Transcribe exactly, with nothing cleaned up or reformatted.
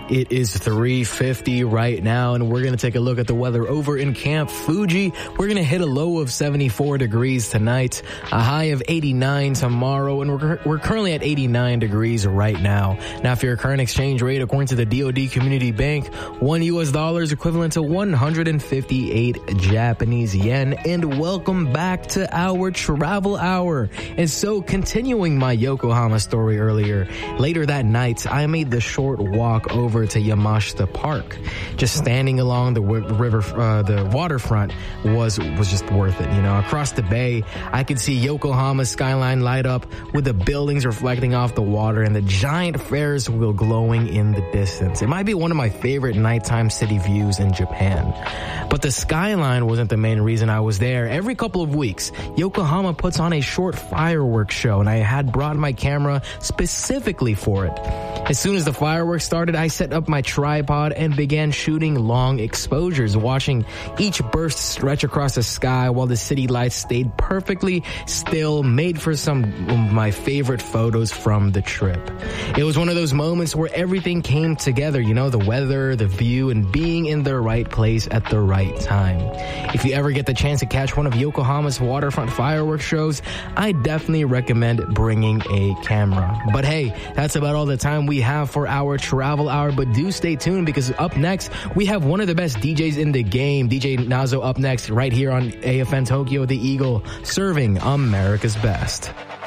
It is three fifty right now, and we're going to take a look at the weather over in Camp Fuji. We're going to hit a low of seventy-four degrees tonight, a high of eighty-nine tomorrow, and we're, we're currently at eighty-nine degrees right now. Now, for your current exchange rate, according to the D O D Community Bank, one U S dollar is equivalent to one hundred fifty-eight Japanese yen. And welcome back to our travel hour. And so, continuing my Yokohama story earlier, later that night, I made the short walk over to Yamashita Park. Just standing along the river, uh, the waterfront was was just worth it. You know, across the bay, I could see Yokohama's skyline light up with the buildings reflecting off the water and the giant Ferris wheel glowing in the distance. It might be one of my favorite nighttime city views in Japan. But the skyline wasn't the main reason I was there. Every couple of weeks, Yokohama puts on a short fireworks show, and I had brought my camera specifically for it. As soon as the fireworks started, I set up my tripod and began shooting long exposures, watching each burst stretch across the sky while the city lights stayed perfectly still, made for some of my favorite photos from the trip. It was one of those moments where everything came together, you know, the weather, the view, and being in the right place at the right time. If you ever get the chance to catch one of Yokohama's waterfront fireworks shows, I definitely recommend bringing a camera. But hey, that's about all the time we have for our travel hour, but do stay tuned because up next, we have one of the best D Js in the game, D J Nazo up next right here on A F N Tokyo, the Eagle, serving America's best.